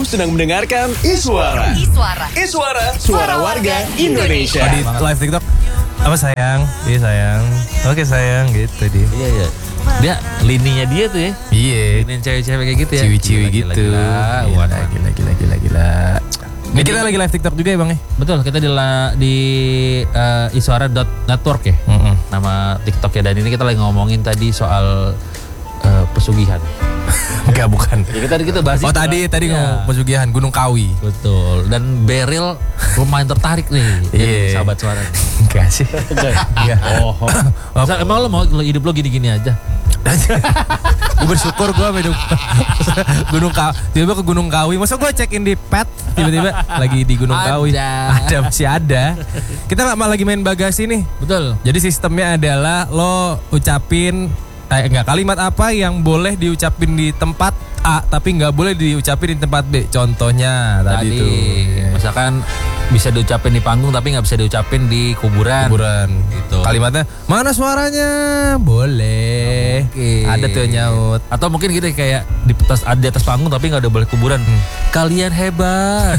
Kamu sedang mendengarkan Iswara. Suara warga Indonesia. Di live TikTok. Apa sayang? Iya sayang. Oke sayang gitu dia. Iya. Dia lininya dia tuh ya. Iya. Linian cewek-cewek kayak gitu ya. Ciwi-ciwi Gila, gitu. Gila. Ini kita lagi live TikTok juga ya bang ya? Betul, kita di iswara.network ya. Nama TikTok ya. Dan ini kita lagi ngomongin tadi soal pesugihan. Enggak, bukan. Ya, tadi kita bahas. Oh tadi ngomong pesugihan Gunung Kawi. Betul. Dan Beril lumayan tertarik nih. Iya. Sahabat suara. Enggak sih. Enggak. Emang lo mau hidup lo gini-gini aja? Gue bersyukur gue hidup tiba-tiba ke Gunung Kawi. Masa gue check in di pet tiba-tiba lagi di Gunung Kawi. Ada, masih ada. Kita lagi main bagasi nih. Betul. Jadi sistemnya adalah lo ucapin kalimat apa yang boleh diucapin di tempat A tapi nggak boleh diucapin di tempat B. Contohnya tadi itu. Misalkan bisa diucapin di panggung tapi nggak bisa diucapin di kuburan. Gitu. Kalimatnya mana suaranya? Boleh. Ada tuh yang nyaut. Atau mungkin gitu kayak di atas panggung tapi nggak ada boleh kuburan. Kalian hebat.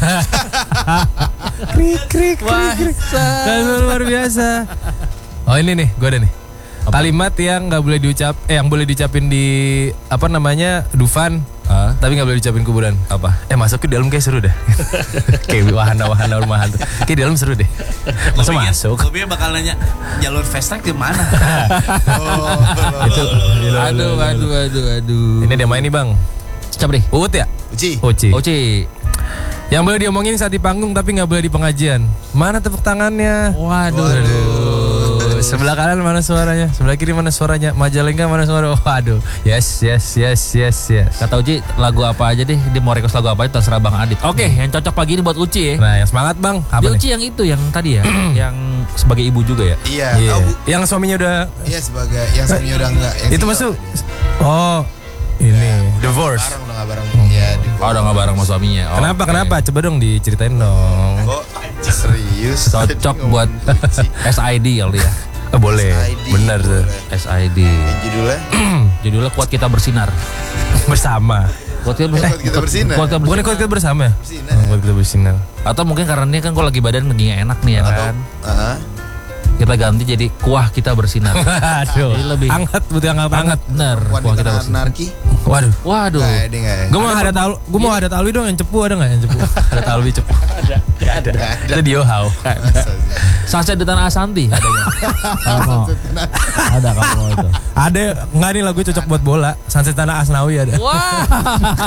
Krik. Luar biasa. Oh ini nih, gue ada nih. Kalimat yang nggak boleh yang boleh diucapin di Dufan, tapi nggak boleh diucapin kuburan. Apa? Masuk ke dalam kayak seru dah. Kayak wahana rumahan tuh. Kayak di dalam seru deh. Masa masuk? Gue bakal nanya jalur fast track di mana? Itu. Aduh. Ini dia main nih bang. Siapa deh? Uut ya? Uci. Yang boleh diomongin saat di panggung tapi nggak boleh di pengajian. Mana tepuk tangannya? Waduh. Sebelah kanan mana suaranya? Sebelah kiri mana suaranya? Majalengka mana suara? Waduh. Yes. Kata Uci lagu apa aja deh. Dia mau request lagu apa aja terserah Bang Adit. Oke, yang cocok pagi ini buat Uci ya. Nah, yang semangat bang. Apa nih? Uci yang itu yang tadi ya, yang sebagai ibu juga ya. Iya. Yang suaminya udah. Iya sebagai yang suaminya udah enggak. Itu masuk. Oh, ini divorce. Udah nggak bareng. Iya. Udah nggak bareng sama suaminya. Kenapa? Coba dong diceritain dong. Kok serius? Cocok buat SID kali ya. Boleh. Bener tuh. SID. Judulnya? Judulnya Kuat Kita Bersinar. Bersama. Kuat kita bersinar. Bukan kuat kita bersama ya? Kuat kita bersinar. Atau mungkin karena ini kan gue lagi badan lagi gak enak nih ya kan. Kita ganti jadi Kuah Kita Bersinar. Aduh. Jadi lebih hangat, butuh yang hangat. Bener. Kuah Kita Bersinar. Anarki. Waduh. Gue mau ada talwi dong yang cepu, ada nggak yang cepu? Ada talwi cepu. Ada. Itu Diohau. Sunset di Tanah Asanti ada nggak? Ada kamu itu. Ada nggak nih lagu cocok buat bola? Sunset Tanah Asnawi ada. Wah.